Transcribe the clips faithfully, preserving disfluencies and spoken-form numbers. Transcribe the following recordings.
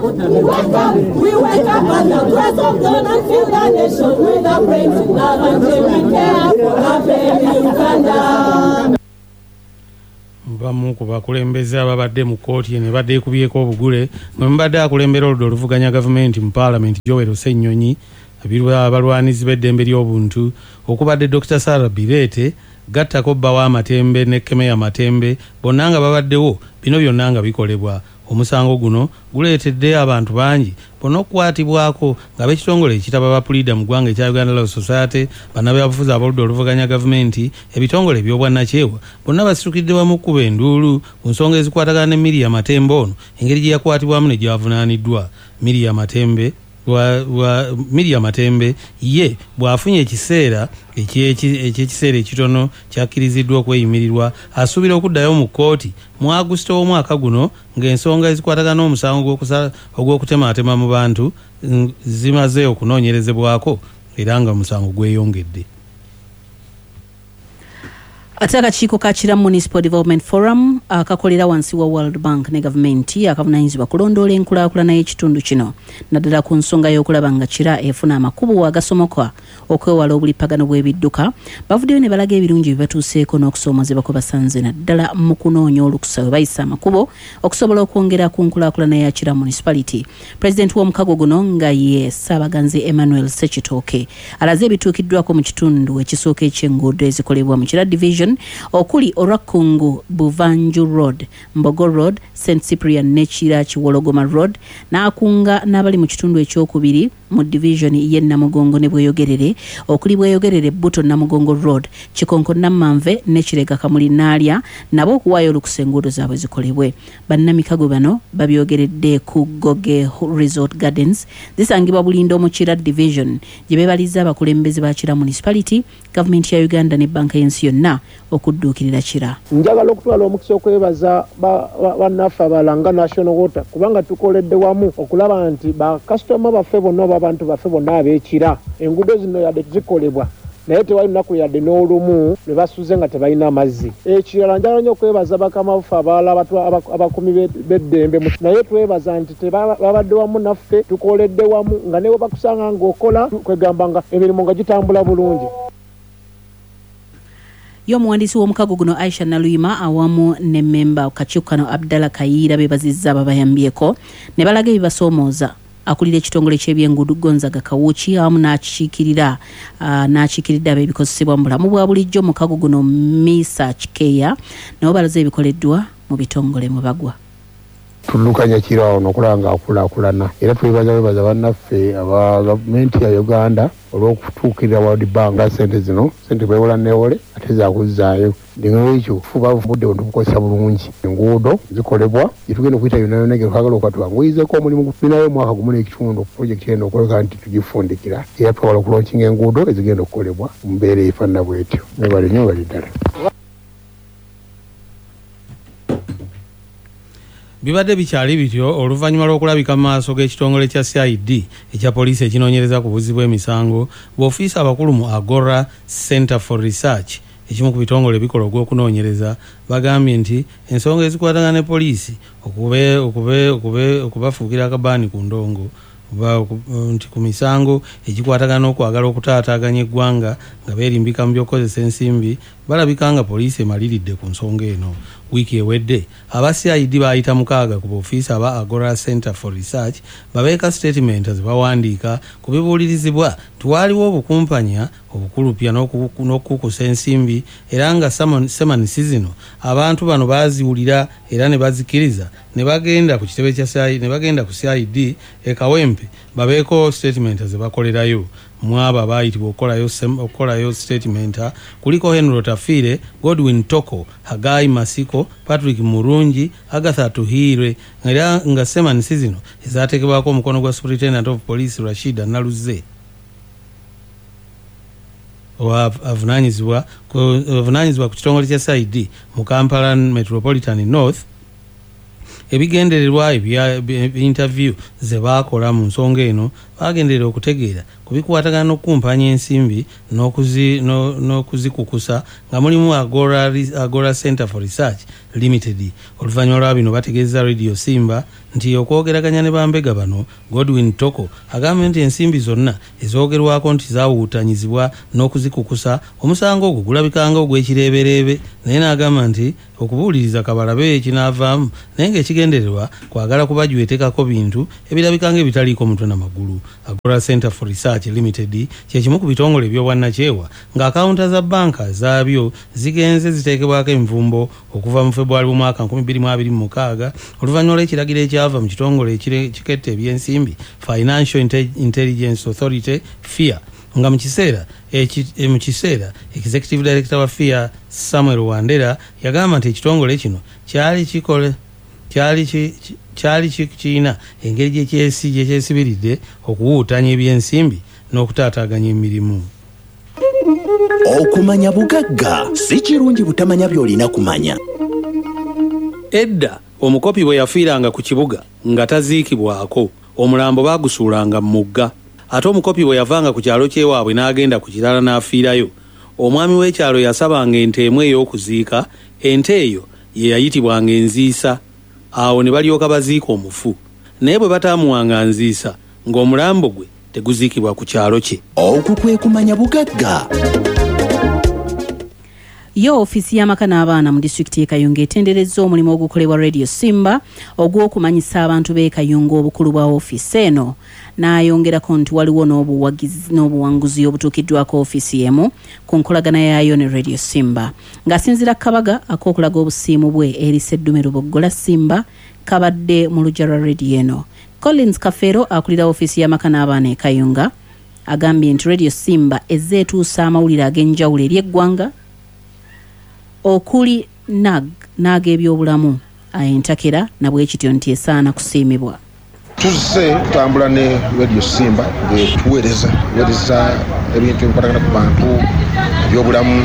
We wake up at the press of dawn and feel the nation with our brains in love until we care for our baby Uganda. Bamu ku bakulembeze ababadde mu kkooti ne badde ekubyeko obugule mwe mbadde akulembera oludda oluvuganya gavumenti mu Parliament Joel Ssennyonyi abalwanizi b'eddembe ly'obuntu okubadde Doctor Sarah Birete gattako bba w'amatembe ne Kemeya Matembe bonna nga babaddewo bino byonna nga bikolebwa. Omusango guno guleetedde abantu bangi bonna okukwatibwako ng'ab'ekitongole ekitaba bapulida mu ggwanga ekya Uganda Law Society bannabyabufuzi abaludde oluvuganya gavumenti ebitongole eby'obwannakyewa bonna basitukidde wamu kuba enduulu ku nsonga ezikwatagana ne Miriam Matembe ono engeri gye yakwatibwamu ne gyavunaaniddwa. Miriam Matembe wa, wa Miriam Matembe ye bw'afunye ekiseera eky'ekiseera ekitono kyakkiriziddwa okweyimirirwa asuubira okuddayo mu kkooti mu Augusito w'omwaka guno ng'ensonga ezikwatagana n'omusango ogw'okutemaatema mu bantu zimaze okunoonyerezebwako era nga omusango gweyongedde. Ate akakiiko ka Kira Municipal Development Forum akakolera wansi wa World Bank ne gavumenti akavunaanyizibwa kulondoola enkulaakulana y'ekitundu kino naddala ku nsonga y'okulaba nga Kira efuna amakubo agasomoka okwewala obulippagano bw'ebidduka bavuddeyo ne balaga ebirungi bibatuuseeko n'okusoomozebwa kwe basanze naddala mu kunoonya olukusa we bayisa amakubo okusobola okwongera ku nkulaakulana ya Kira Municipality. Pulezidenti w'omukago guno nga ye Ssaabaganzi Emmanuel Ssekitooke alaze ebituukiddwako mu kitundu ekisooka eky'enguudo ezikolebwa mu Kira Division okuli Orakungu Buvanju Road, Mbogo Road, Saint Cyprian ne Kira Kiwologoma Road n'akunga n'abali mu kitundu ekyokubiri mu division y'e Namugongo ne Bweyogerere okuli Bweyogerere Butto Namugongo Road, Kikonko Namanve ne Kirega Kamuli Naalya nabo okuwaayo olukusa enguudo zaabwe zikolebwe. Bannamikago bano babyogeredde ku Goge Resort Gardens zisangibwa Bulindo mu Kira Division gye beebaliza abakulembeze ba Kira Municipality, gavumenti ya Uganda ne banka y'ensi yonna okudduukirira Kira. Njagala okutwala omukisa okwebaza bannaffe abalanga National Water kubanga tukoledde wamu okulaba nti bakasitoma baffe bonna oba abantu baffe bonna ab'Ekira enguudo zino yadde zikolebwa naye tewali lunaku yadde n'olumu lwe basuze nga tebalina amazzi. Ekirala njagala nnyo okwebaza bakama baffe abalala abakumi b'eddembe naye twebaza nti babadde wamu naffe tukoledde wamu nga ne bwe bakusanga ng'okola kwegamba nga emirimu nga gitambula bulungi. Y'omuwandiisi w'omukago guno Aisha Naluyima awamu ne memba kakiiko kano Abdalla Kayira beebazizza ababayambyeko ne balaga ebibasoomooza. Akulira ekitongole ky'ebyenguudo Gonzaga Kawuki awamu n'akikiikirira n'akiikiridde ab'ebikozesebwa mu bulamu bwa bulijjo mukago guno Misa Kikeya nabo balaze ebikoleddwa mu bitongole mwe bagwa. Tulukanya Kira ono okulaba ng'akulaakulana era twebaza bebaza bannaffe aba gavumenti ya Uganda olw'okutuukirira World Bank sente zino sente bwewola neewole ate zaakuzzaayo nding'ekyo fuba budde tubukozesa bulungi enguudo zikolebwa gyetugenda okuyita yonna yonna ge twagala okatwanguyizeeko omulimu binayo omwaka gumu n'ekitundu pulojekiti eno okoleka nti tugifundikira era twagala okulonkinga enguudo ezigenda okukolebwa mu mbeera efaanana bwetyo nebale nnyo bali ddala. Bibadde bikyali bityo oluvannyuma lw'okulabika mu maaso g'ekitongole kya C I D ekya poliisi ekinoonyereza ku buzzi bw'emisango bw'ofiisi abakulu mu Agora Center for Research ekimu ku bitongole ebikola ogw'okunoonyereza bagambye nti ensonga ezikwatagana ne poliisi okubafuukira akabaani ku ndongo nti ku misango egikwatagana n'okwagala okutaataaganya eggwanga nga beerimbika mu by'okukozesa ensimbi balabika nga poliisi emaliridde ku nsonga eno. Wiiki ewedde aba C I D baayita mukaaga ku b'ofiisi aba Agora Center for Research babeeka statement zibawandiika ku bibuulirizibwa tiwaaliwo obukumpanya obukulupya n'okukusa ensimbi era nga semanisi zino abantu bano baaziwulira era ne bazikiriza ne bagenda ku kitebe kya ne bagenda ku C I D e Kawempe babeeko statement zibakolerayo. Mwaba baayitibwa okukolayo statement kuliko Henry Tafire, Godwin Toko, Hagai Masiko, Patrick Murungi, Agatha Tuhire era nga semanisi zino ezaateekebwako omukono gwa Superintendent of Police Rashida Naluze avunanyizibwa ku kitongole kya C I D mu Kampala Metropolitan North ebigendererwa ebya interview ze baakola mu nsonga eno bagenderera okutegeera ku bikwatagana n'okukumpanya ensimbi n'okuzikukusa nga mulimu Agora, Agora Center for Research Limited. Oluvannyuma lwa bino bategeeza Radio Simba nti okwogeraganya ne bambega bano Godwin Toko agambye nti ensimbi zonna ezoogerwako nti zaawuutanyizibwa n'okuzikukusa omusango ogwo gulabikanga ogw'ekireebereebe, naye n'agamba nti okubuuliriza kabalabe ekinaavaamu naye ng'ekigendererwa kwagala kubajwetekako bintu ebirabikanga ebitaliiko mutwe n'amagulu. Agora Center for Research Limited kye kimu ku bitongole eby'obwannakyewa ng'akawunta za banka zaabyo zigenze ziteekebwako envumbo okuva mu February mu mwaka nkumi bbiri mu abiri mu mukaaga oluvannyuma lw'ekiragiro ekyava mu kitongole ekiketta eby'ensimbi Financial Intelligence Authority FIA nga mu kiseera mu kiseera Executive Director wa FIA Samuel Wandera yagamba nti ekitongole kino kyali kikole kyali kyali kiina engeri gyekyesi gyekyesibiridde okuwuutanya ebyensimbi n'okutaataaganya emirimu. Okumanya bugagga si kirungi butamanya by'olina kumanya. Edda omukopi bwe yafiiranga ku kibuga nga taziikibwako omulambo baagusuulanga mu mugga, ate omukopi bwe yavanga ku kyalo ky'ewaabwe n'agenda ku kirala n'afiirayo, omwami w'ekyalo yasabanga ente emu ey'okuziika, ente eyo ye yayitibwanga enziisa. Awo ne balyoka baziika omufu, naye bwe bataamuwanga nziisa ng'omulambo gwe teguziikibwa ku kyalo kye. Okwo kwe kumanya bugagga. Yo ofisi y'amaka n'abaana mu disitulikiti y'e Kayunga etenderezza omulimu ogukolebwa Radio Simba ogw'okumanyisa abantu b'e Kayunga obukulu bwa ofisi eno, n'ayongerako nti waliwo n'obuwanguzi obutuukiddwako ofisi emu ku nkolagana yaayo ne Radio Simba, ng'asinziira Kabaga ak'okulaga obusiimu bwe eri Sseddume Luboggola Simba kabadde mu luggya lwa radio eno. Collins Kafeero akulira ofisi y'amaka n'abaana e Kayunga agambye nti Radio Simba ezze etuusa amawulire ag'enjawulo eri eggwanga okuli nag n'ag'ebyobulamu entakera na bwe kityo nti esaana kusiimibwa. Tuzze tutambula ne Radio Simba ngetuweereza weereza ebintu ebikwatagana ku bantu ebyobulamu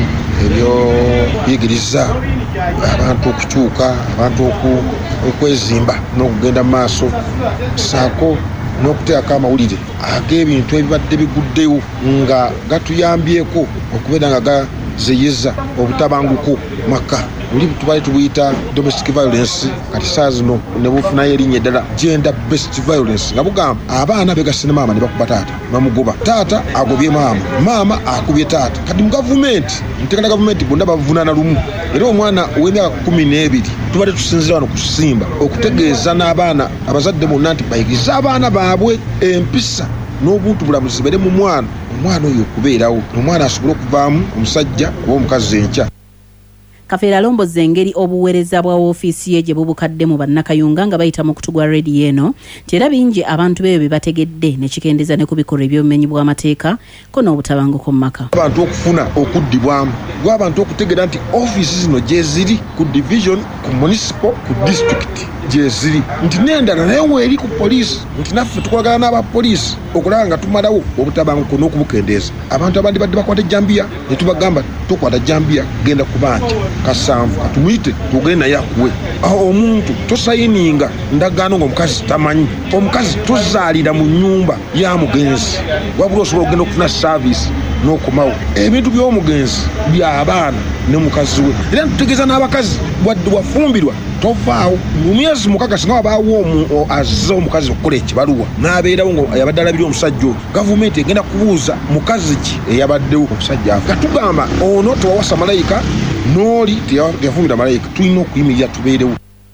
ebyobuyigiriza abantu okukyuka abantu okwezimba n'okugenda mu maaso saako n'okuteekako amawulire ag'ebintu ebibadde biguddewo nga gatuyambyeko okubeera nga gazeyeza obutabanguko maka buli tubale tubuyita domestic violence kati saa zino ne bufunayo erinnya eddala gender based violence nga bugamba abaana begase ne maama ne bakuba taata bamugoba, taata agobye maama, maama akubye taata. Kati mu gavumenti ntekana gavumenti bonna bavunaana lumu, era omwana ow'emyaka kumi n'ebiri tubale tusinzira wano ku Simba okutegeeza n'abaana abazadde bonna nti bayigirize abaana baabwe empisa n'obuntu bulamu zibere mu mwana, omwana oyo okubeerawo omwana asobole okuvaamu omusajja oba omukazi enkya. Kafeera alombozza engeri obuweereza bwa woofiisi ye gye bubukadde mu bannakayunga nga bayita mu kutu gwa rediyo eno, nti era bingi abantu beeyo bye bategedde ne kikendeeza ne ku bikolwa eby'obumenyi bw'amateeka ko n'obutabanguko mu maka. Abantu okufuna okuddibwamu gw'abantu okutegeera nti ofiisi zino gye ziri ku division, ku municipal, ku district gye ziri, nti n'endala naye weeri ku poliisi, nti naffe tukolagana n'abapoliisi okulaba nga tumalawo obutabanguko n'okubukendeeza. Abantu abandi badde bakwata ejjambiya ne tubagamba tokwata jjambiya, genda ku banja kasanvu katumuyite tugende naye akuwe. Aho omuntu tosayininga ndagaano ng'omukazi tamanyi, omukazi tozaalira mu nnyumba ya mugenzi wabula osobola okugenda okufuna saavisi n'okomawo. Ebintu by'omugenzi by'abaana ne mukazi we, era ntutegeeza n'abakazi wadde wafumbirwa tovaawo mu myezi mukaaga singa wabaawo azza omukazi okukola ekibaluwa n'abeerawo nga yabadde alabira omusajja, gavumenti egenda kubuuza mukazi ki eyabaddewo omusajja afa. Katugamba ono tewawasa malayika n'oli teyafumbira malayika, tulina okuyimirira tubeerewo.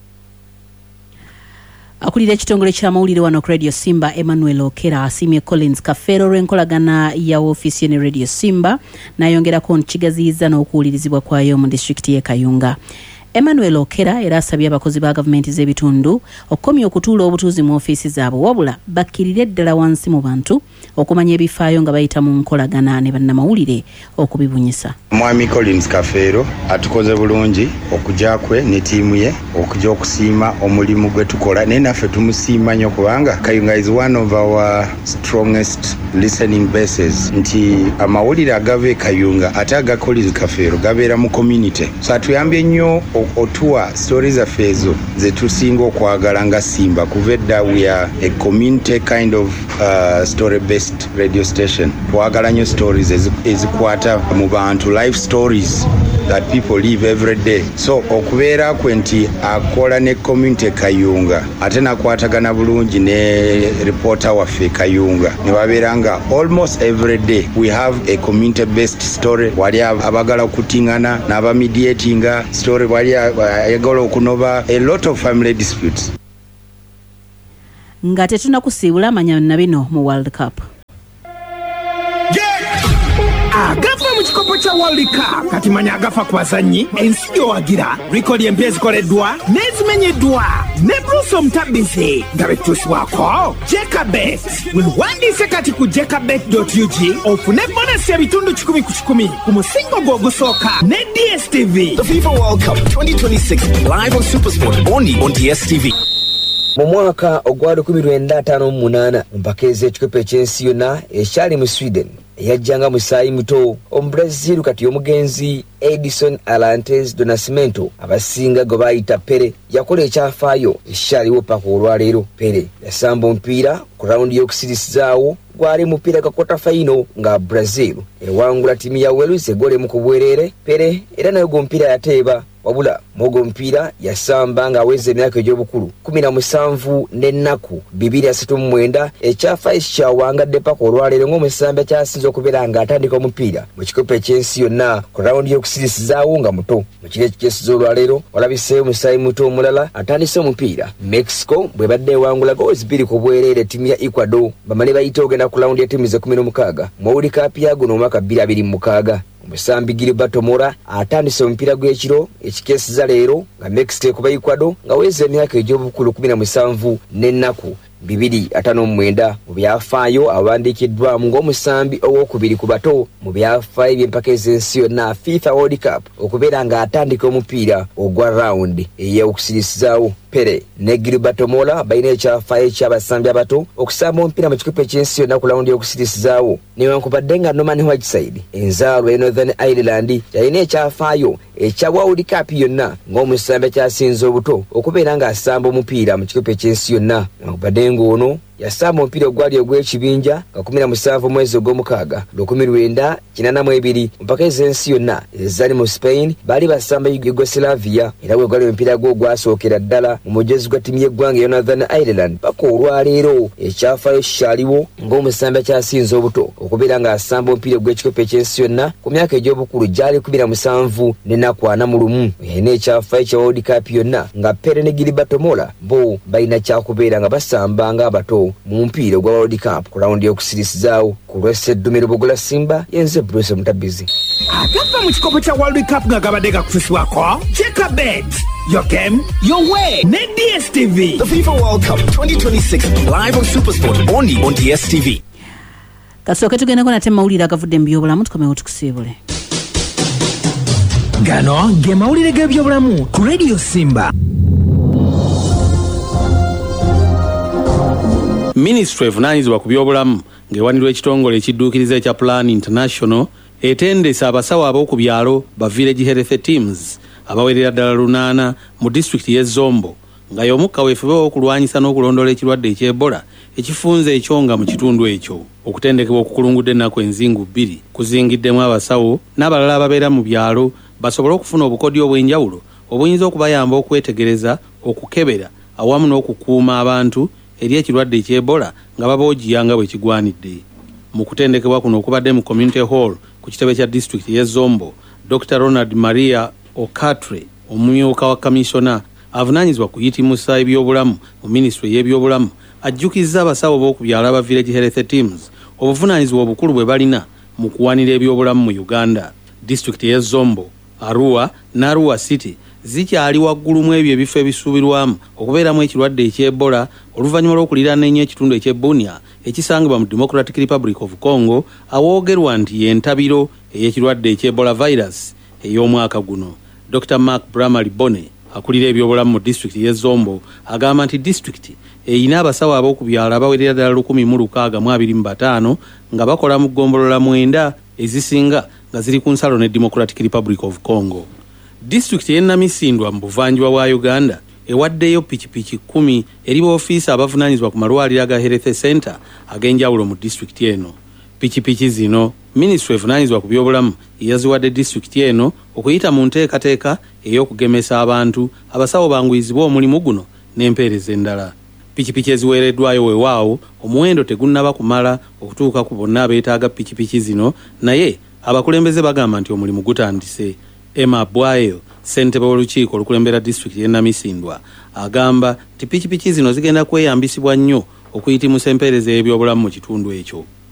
Akulira ekitongole ky'amawulire wano ku Radio Simba Emmanuel Okera asiimye Collins Kafeero olw'enkolagana ya woofiisi ne Radio Simba, n'ayongerako nti kigaziyiza n'okuwulirizibwa kwayo mu disitulikiti y'e Kayunga. Emmanuel Okera era asabye abakozi ba gavumenti z'ebitundu okukomya okutuula obutuuzi mu ofiisi zaabwe, wabula bakkirire ddala wansi mu bantu okumanya ebifaayo nga bayita mu nkolagana ne bannamawulire okubibunyisa. Mwami Collins Kafeero atukoze bulungi okujja kwe ne ttiimu ye okujja okusiima omulimu gwe tukola, naye naffe tumusiima nnyo kubanga Kayunga is one of our strongest listening bases nti amawulire agava e Kayunga ate agakolizi Kafeero gabeera mu community so atuyambye nnyo otuwa stories zaffe ezo ze tusinga okwagala nga Simba kuva edda we are a community kind of uh, story based radio station twagala nnyo stories ezikwata mu bantu life stories that people live every day so okubeera kwe nti akola ne community Kayunga ate nakwatagana bulungi ne reporter waffe Kayunga ne babeera nga almost every day we have a community based story wali abagala okutingana n'aba mediatinga story wali ayagala okunoba a lot of family disputes nga tetunakusiibula amanya na bino mu World Cup. Agafa mu kikopo kya World Cup kati manya agafa ku bazannyi ensi yowagira rekodi empya ezikoleddwa n'ezimenyeddwa ne Bruce Omutabbizi nga betuusibwako Jekabet wewandiise kati ku jekabet dot u g ofune bonasi ebitundu kikumi ku kikumi ku musingo gwo ogusooka ne D S T V. The FIFA World Cup twenty twenty-six live on SuperSport only on D S T V. Mu mwaka ogwa lukumi lwenda ataano mu munaana mpaka ez'ekikopo eky'ensi yonna ekyali mu Sweden eyajjanga musaayi muto Omubrazil kati omugenzi Edison Arantes do Nascimento abasinga gwe bayita Pele yakola ekyafaayo ekyaliwo paka olwaleero. Pele yasamba omupiira ku rawundi y'okusirisizaawo gwali mupiira ga quarter final nga Brazil ewangula ttiimu ya Wales egoole mu kubwerere. Pele era nayo gompiira yateeba wabula mogo mpira yasamba nga aweze emyaka egy'obukulu kumi na musanvu n'ennaku bibiri asatu mu mwenda ekyafa ekyawangadde paka olwaleero ng'omusambi kyasinze okubeera nga atandika omupiira mu kikopo eky'ensi yonna ku rawundi y'okusirisizaawo nga muto. Mu kiro ekikyesiza olwaleero walabiseeyo musaayi muto omulala atandise omupiira. Mexico bwe badde ewangula goozi bbiri ku bwereere ttiimu ya Ecuador bamale bayite ogenda ku rawundi y'ettiimu ze kumi n'omukaaga mu World Cup ya guno omwaka bbiri abiri mu mukaaga. Omusambi Gilberto Mora atandise omupiira gw'ekiro ekikeesiza leero nga Mexico ekuba Ecuador nga weze emyaka egy'obukulu kumi na musanvu n'ennaku bibiri ataano mu mwenda. Mu byafaayo awandiikiddwamu ng'omusambi ow'okubiri ku bato mu byafaayo by'empaka ez'ensi yonna FIFA World Cup okubeera nga atandika omupiira ogwa rawundi ey'okusirisizaawo. Pele ne Gilberto Mora balina ekyafaayo eky'abasambi abato okusamba omupiira mu kikopo eky'ensi yonna ku rawundi y'okusirisizaawo. Newankubadde nga Norman Whiteside enzaalwa e Northern Ireland yalina ekyafaayo ekya World Cup yonna ng'omusambi akyasinze obuto okubeera ng'asamba omupiira mu kikopo eky'ensi yonna. Newankubadde ng'ono yasamba omupiira ogwali ogw'ekibinja nga kumi na musanvu mwezi ogw'omukaaga lukumi lwenda kinaana mu ebiri mpaka ez'ensi yonna ezali mu Spain baali basamba Yugoslavia era bwe gwali omupiira gwo ogwasookera ddala mu mujoozi gwa ttiimu y'eggwanga eya Northern Ireland. Paka olwaleero ekyafaayo kikyaliwo ng'omusambi akyasinze obuto okubeera ng'asamba omupiira ogw'ekikopo eky'ensi yonna ku myaka egy'obukulu gyali kumi na musanvu n'ennaku ana mu lumu. Yalina ekyafaayo kya World Cup yonna nga Pele ne Gilberto Mora bo balina kyakubeera nga basamba ng'abato mu mupiira ogwa World Cup ku rawundi y'okusirisizaawo. Ku lw'esseddumiro Bogola Simba yenze Bruce Omutabbizi. Agava mu kikopo kya World Cup nga gabadde gakususibwako Jekabet. Your game, your way. Ne D S T V. The FIFA World Cup twenty twenty-six live on SuperSport only on D S T V. Kasooke tugendeko nate mawulire agavudde mu byobulamu tukomewo tukusiibule. Gano ge mawulire g'ebyobulamu ku Radio Simba. Ministry evunaanyizibwa ku byobulamu ng'ewanirwa ekitongole ekidduukiriza ekya Plan International etendesa abasawo ab'oku byalo ba village health teams abawerera ddala lunaana mu disitulikiti y'e Zombo nga y'omukka weefube w'okulwanyisa n'okulondoola ekirwadde eky'Ebola ekifunze ekyonga mu kitundu ekyo. Okutendekebwa okukulungudde ennaku enzingu bbiri kuzingiddemu abasawo n'abalala ababeera mu byalo basobole okufuna obukodyo obw'enjawulo obuyinza okubayamba okwetegereza, okukebera awamu n'okukuuma abantu eri ekirwadde eky'Ebola nga baboogiya nga bwe kigwanidde. Mu kutendekebwa kuno okubadde mu Community Hall ku kitebe kya disitulikiti y'e Zombo, Doctor Ronald Maria Okatre omumyuka wa kamisona avunaanyizibwa kuyitimusa ebyobulamu mu minisitule y'ebyobulamu ajjukizza abasawo b'oku byalo aba village health teams obuvunaanyizibwa obukulu bwe balina mu kuwanira ebyobulamu mu Uganda. Disitulikiti y'e Zombo, Arua ne Arua City zikyali waggulu mu ebyo ebifo ebisuubirwamu okubeeramu ekirwadde eky'Ebola oluvannyuma lw'okuliraana ennyo ekitundu eky'e Bunia ekisangibwa mu Democratic Republic of Congo awoogerwa nti y'entabiro ey'ekirwadde eky'Ebola virus ey'omwaka guno. Doctor Mark Bramley Bone akulira ebyobulamu mu disitulikiti y'e Zombo agamba nti disitulikiti erina abasawo ab'okubyalo abawerera ddala lukumi mu lukaaga mu abiri mu bataano nga bakola mu ggombolola mwenda ezisinga nga ziri ku nsalo ne Democratic Republic of Congo. Disitulikiti y'e Namisindwa mu buvanjuba bwa Uganda ewaddeyo pikipiki kumi eri b'ofiisi abavunaanyizibwa ku malwaliro aga Health Center ag'enjawulo mu disitulikiti eno. Pikipiki zino minisitule evunaanyizibwa ku byobulamu yaziwadde disitulikiti eno okuyita mu nteekateeka ey'okugemesa abantu abasawo banguyizibwa omulimu guno n'empeereza endala. Pikipiki eziweereddwayo weewaawo omuwendo tegunnaba kumala okutuuka ku bonna abeetaaga pikipiki zino, naye abakulembeze bagamba nti omulimu gutandise. Emma Bwayo, ssentebe w'olukiiko olukulembera disitulikiti y'e Namisindwa, agamba nti pikipiki zino zigenda kweyambisibwa nnyo okuyitimusa empeereza y'ebyobulamu mu kitundu ekyo.